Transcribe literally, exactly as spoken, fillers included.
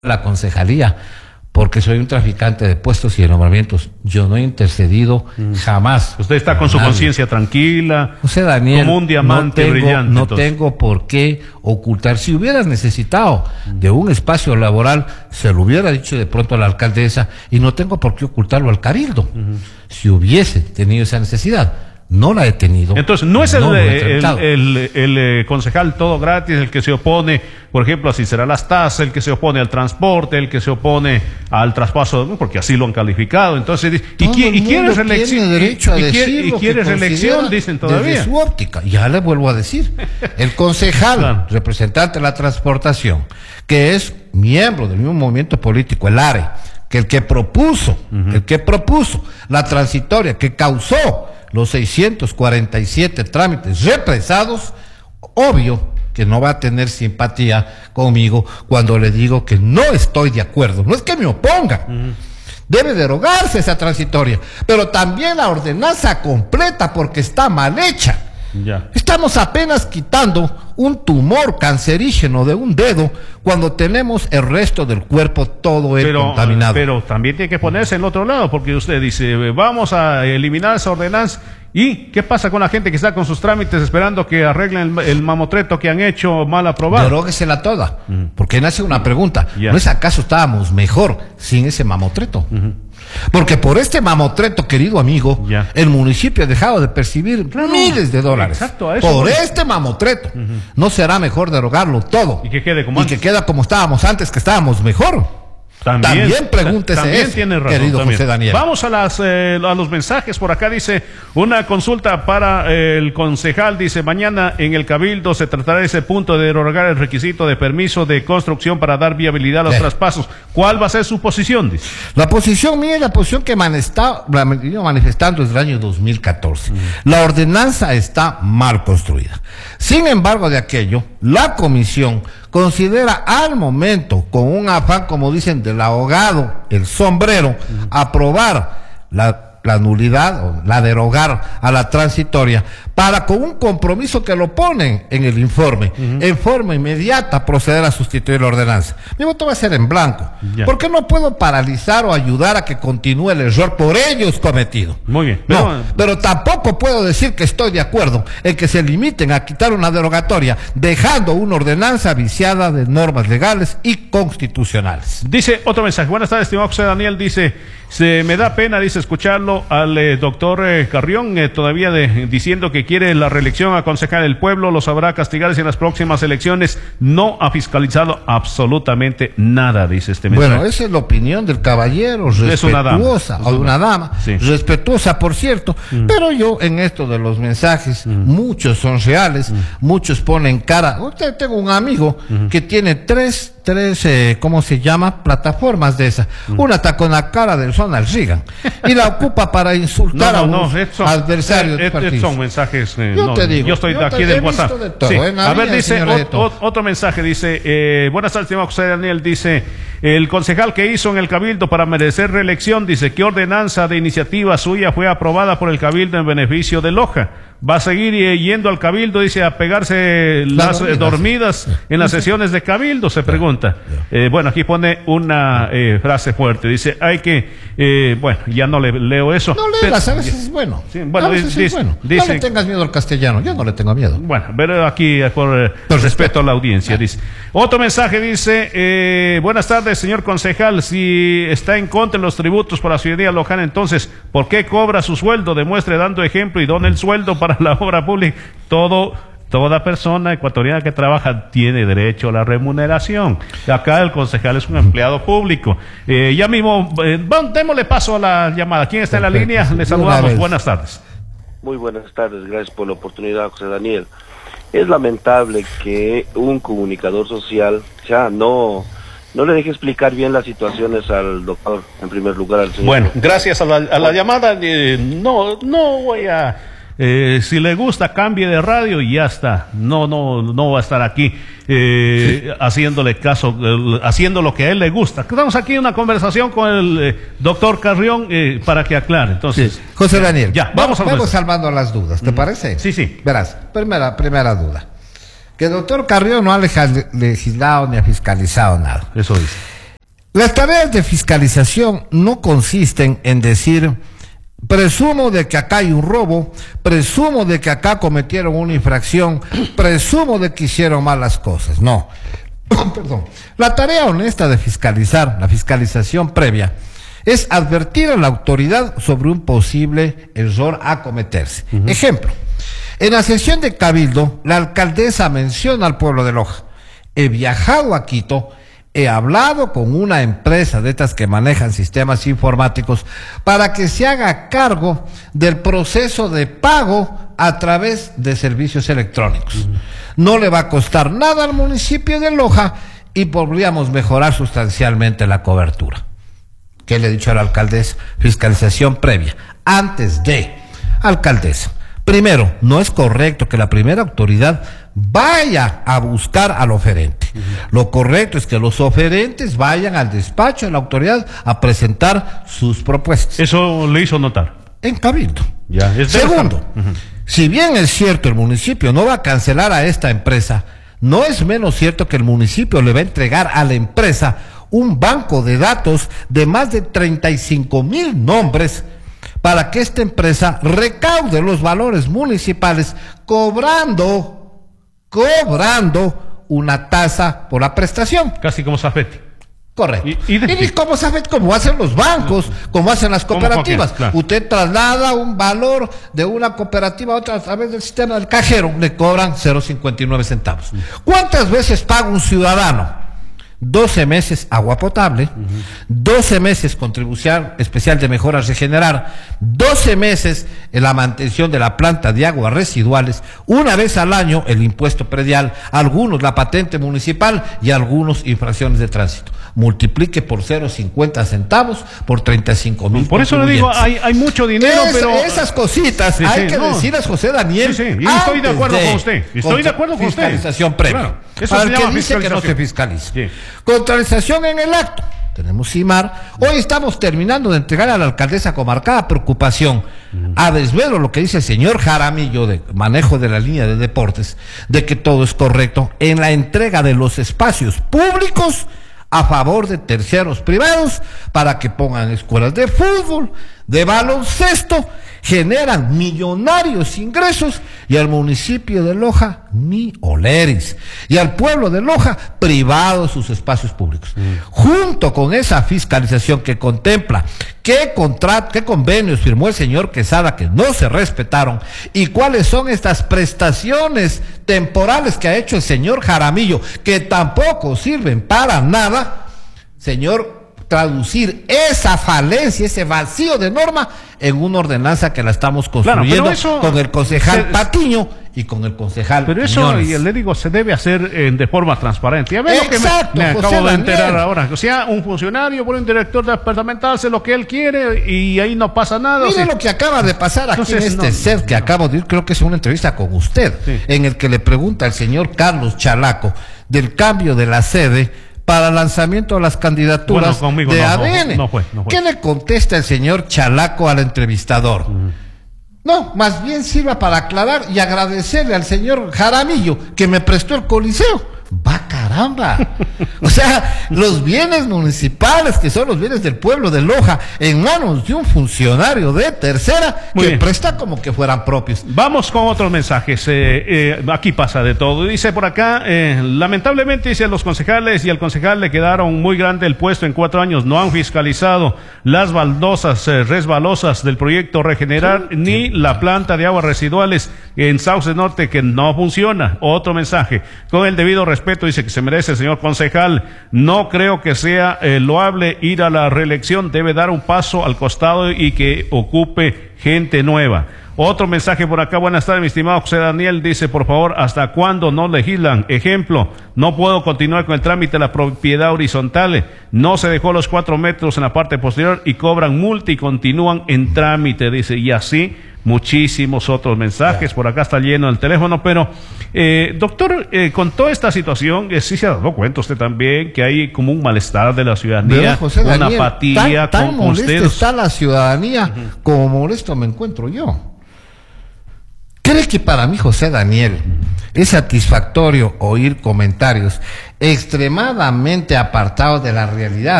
la concejalía, porque soy un traficante de puestos y de nombramientos. Yo no he intercedido mm. jamás. Usted está con su conciencia tranquila, José Daniel, como un diamante no tengo, brillante. No entonces. tengo por qué ocultar. Si hubieras necesitado mm. de un espacio laboral, se lo hubiera dicho de pronto a la alcaldesa, y no tengo por qué ocultarlo al cabildo. Mm. Si hubiese tenido esa necesidad. No la he tenido. Entonces, no es no el, el, el, el, el, el concejal todo gratis el que se opone, por ejemplo, así será las tasas, el que se opone al transporte, el que se opone al traspaso, porque así lo han calificado. Entonces, y, quiere, y quiere reelección, y, y quiere, y quiere reelección, dicen todavía. Desde su óptica, ya le vuelvo a decir, el concejal, claro, representante de la transportación, que es miembro del mismo movimiento político, el ARE, que el que propuso, uh-huh. el que propuso la transitoria, que causó los seiscientos cuarenta y siete trámites represados, obvio que no va a tener simpatía conmigo cuando le digo que no estoy de acuerdo. No es que me oponga. Uh-huh. Debe derogarse esa transitoria, pero también la ordenanza completa, porque está mal hecha. Ya. Estamos apenas quitando un tumor cancerígeno de un dedo cuando tenemos el resto del cuerpo todo el pero, contaminado. Pero también tiene que ponerse en el otro lado, porque usted dice, vamos a eliminar esa ordenanza. ¿Y qué pasa con la gente que está con sus trámites esperando que arreglen el, el mamotreto que han hecho mal aprobado? Deróguesela toda, uh-huh. porque nace una pregunta. Yeah. ¿No es acaso estábamos mejor sin ese mamotreto? Uh-huh. Porque por este mamotreto, querido amigo, yeah. el municipio ha dejado de percibir claro. miles de dólares. Exacto, eso por voy. este mamotreto. Uh-huh. ¿No será mejor derogarlo todo? Y que quede como y antes. que queda como estábamos antes, que estábamos mejor. También, también pregúntese también eso, tiene razón, querido también. José Daniel. Vamos a las eh, a los mensajes. Por acá dice una consulta para eh, el concejal. Dice, mañana en el cabildo se tratará de ese punto de derogar el requisito de permiso de construcción para dar viabilidad a los eh. traspasos. ¿Cuál va a ser su posición? Dice. La posición mía es la posición que manifestado, la venido manifestando desde el año dos mil catorce. Mm. La ordenanza está mal construida. Sin embargo, de aquello, la comisión considera al momento, con un afán, como dicen, del abogado, el sombrero, uh-huh. aprobar la, la nulidad o la derogar a la transitoria, para con un compromiso que lo ponen en el informe, uh-huh. en forma inmediata proceder a sustituir la ordenanza. Mi voto va a ser en blanco, yeah. porque no puedo paralizar o ayudar a que continúe el error por ellos cometido. Muy bien. Pero, no, pero tampoco puedo decir que estoy de acuerdo en que se limiten a quitar una derogatoria, dejando una ordenanza viciada de normas legales y constitucionales. Dice otro mensaje. Buenas tardes, estimado José Daniel. Dice, se me da pena, dice, escucharlo al eh, doctor eh, Carrión, eh, todavía de, diciendo que quiere la reelección a concejal del pueblo, lo sabrá castigar si en las próximas elecciones no ha fiscalizado absolutamente nada, dice este mensaje. Bueno, esa es la opinión del caballero, respetuosa, es una dama. o de una dama, sí. respetuosa, por cierto, mm. pero yo en esto de los mensajes, mm. muchos son reales, mm. muchos ponen cara. Usted, tengo un amigo mm. que tiene tres tres, eh, ¿cómo se llama? Plataformas de esas. Mm. Una está con la cara del Ronald Reagan y la ocupa para insultar no, no, a un no, son, adversario eh, eh, son mensajes, eh, yo no, te digo, yo estoy de aquí del WhatsApp. De todo, sí. eh, a ver, dice ot, ot, otro mensaje, dice, eh, buenas tardes, estimado José Daniel, dice, el concejal que hizo en el cabildo para merecer reelección, dice, ¿qué ordenanza de iniciativa suya fue aprobada por el cabildo en beneficio de Loja? Va a seguir yendo al cabildo, dice, a pegarse las dormidas, dormidas en las sesiones de cabildo, se pregunta. Eh, bueno, aquí pone una eh, frase fuerte, dice, hay que, eh, bueno, ya no le leo eso. No leas, a veces es bueno. Sí, bueno, a veces dice, es bueno. Dice, no le tengas miedo al castellano, yo no le tengo miedo. Bueno, pero aquí por, eh, por respeto a la audiencia, dice. Otro mensaje dice, eh, buenas tardes, señor concejal, si está en contra de los tributos para la ciudadanía lojana, entonces, ¿por qué cobra su sueldo? Demuestre dando ejemplo y done el sueldo para la obra pública. Todo, toda persona ecuatoriana que trabaja tiene derecho a la remuneración. Acá el concejal es un empleado público. Eh, ya mismo, eh, bueno, démosle paso a la llamada. ¿Quién está en la línea? Le saludamos. Buenas tardes. Muy buenas tardes. Gracias por la oportunidad, José Daniel. Es lamentable que un comunicador social ya no... no le deje explicar bien las situaciones al doctor, en primer lugar al señor. Bueno, gracias a la, a la llamada, eh, no, no voy a, eh, si le gusta cambie de radio y ya está, no, no, no va a estar aquí eh, sí. haciéndole caso, eh, haciendo lo que a él le gusta. Estamos aquí en una conversación con el eh, doctor Carrión eh, para que aclare. Entonces, sí. José Daniel, ya, vamos, vamos, vamos salvando las dudas, ¿te mm. parece? Sí, sí. Verás, primera, primera duda. Que el doctor Carrión no ha legislado ni ha fiscalizado nada. Eso dice. Las tareas de fiscalización no consisten en decir, presumo de que acá hay un robo, presumo de que acá cometieron una infracción, presumo de que hicieron malas cosas. No. Perdón. La tarea honesta de fiscalizar, la fiscalización previa, es advertir a la autoridad sobre un posible error a cometerse. Uh-huh. Ejemplo, en la sesión de Cabildo, la alcaldesa menciona al pueblo de Loja. He viajado a Quito, he hablado con una empresa de estas que manejan sistemas informáticos para que se haga cargo del proceso de pago a través de servicios electrónicos. Uh-huh. No le va a costar nada al municipio de Loja y podríamos mejorar sustancialmente la cobertura. ¿Qué le he dicho a la alcaldesa? Fiscalización previa. Antes de, alcaldesa, primero, no es correcto que la primera autoridad vaya a buscar al oferente. Uh-huh. Lo correcto es que los oferentes vayan al despacho de la autoridad a presentar sus propuestas. Eso le hizo notar. En Cabildo. Ya, es Segundo, uh-huh. si bien es cierto el municipio no va a cancelar a esta empresa, no es menos cierto que el municipio le va a entregar a la empresa un banco de datos de más de treinta y cinco mil nombres para que esta empresa recaude los valores municipales cobrando, cobrando una tasa por la prestación. Casi como Zafetti. Correcto. Y, y, de, y como Zafetti, como hacen los bancos, como hacen las cooperativas. Claro. Usted traslada un valor de una cooperativa a otra a través del sistema del cajero, le cobran cero punto cincuenta y nueve centavos. ¿Cuántas veces paga un ciudadano? doce meses agua potable, uh-huh. doce meses contribución especial de mejoras regenerar, doce meses en la mantención de la planta de aguas residuales, una vez al año el impuesto predial, algunos la patente municipal y algunos infracciones de tránsito. Multiplique por cero punto cincuenta centavos por treinta y cinco mil. Por eso le digo, hay, hay mucho dinero, es, pero esas cositas sí, hay sí, que no. decirles, José Daniel. Sí, sí. Y estoy de acuerdo de con usted. Estoy de acuerdo con usted. Fiscalización previa. Claro. Eso para el que dice que no se fiscaliza. Sí. Contralización en el acto. Tenemos CIMAR. Hoy estamos terminando de entregar a la alcaldesa con marcada preocupación mm. a desvelo lo que dice el señor Jaramillo de manejo de la línea de deportes, de que todo es correcto en la entrega de los espacios públicos a favor de terceros privados para que pongan escuelas de fútbol, de baloncesto, generan millonarios ingresos y al municipio de Loja ni oleris y al pueblo de Loja privados sus espacios públicos. Mm. Junto con esa fiscalización que contempla qué contrato, qué convenios firmó el señor Quesada que no se respetaron y cuáles son estas prestaciones temporales que ha hecho el señor Jaramillo que tampoco sirven para nada, señor, traducir esa falencia, ese vacío de norma en una ordenanza que la estamos construyendo claro, eso, con el concejal se, Patiño y con el concejal Pero eso, Quiñones. Y le digo, se debe hacer eh, de forma transparente. Ya ven lo que me, me acabo José de enterar Daniel. ahora. O sea, un funcionario por un director departamental hace lo que él quiere y ahí no pasa nada. Mire o sea, lo que acaba de pasar aquí entonces, en este no, set que no. acabo de ir, creo que es una entrevista con usted, sí. en el que le pregunta al señor Carlos Chalaco del cambio de la sede para el lanzamiento de las candidaturas bueno, conmigo, de no, A D N. No, no fue, no fue. ¿Qué le contesta el señor Chalaco al entrevistador? Uh-huh. No, más bien sirva para aclarar y agradecerle al señor Jaramillo que me prestó el Coliseo. ¡Va caramba! O sea, los bienes municipales, que son los bienes del pueblo de Loja, en manos de un funcionario de tercera Muy que bien. presta como que fueran propios. Vamos con otros mensajes. Eh, eh, aquí pasa de todo. Dice por acá, eh, lamentablemente, dice, los concejales y al concejal le quedaron muy grande el puesto en cuatro años. No han fiscalizado las baldosas eh, resbalosas del proyecto Regenerar, sí, ni sí. la planta de aguas residuales en Sauce Norte, que no funciona. Otro mensaje. Con el debido respeto, respeto, dice que se merece el señor concejal. No creo que sea eh, loable ir a la reelección. Debe dar un paso al costado y que ocupe gente nueva. Otro mensaje por acá. Buenas tardes, mi estimado José Daniel. Dice, por favor, ¿hasta cuándo no legislan? Ejemplo, no puedo continuar con el trámite de la propiedad horizontal. No se dejó los cuatro metros en la parte posterior y cobran multa y continúan en trámite, dice. Y así muchísimos otros mensajes. Por acá está lleno el teléfono, pero eh, doctor, eh, con toda esta situación, eh, sí se ha dado cuenta usted también que hay como un malestar de la ciudadanía, José una Daniel, apatía tan, tan con, con ustedes. Está la ciudadanía uh-huh. como molesto me encuentro yo. ¿Cree que para mí, José Daniel, es satisfactorio oír comentarios extremadamente apartados de la realidad?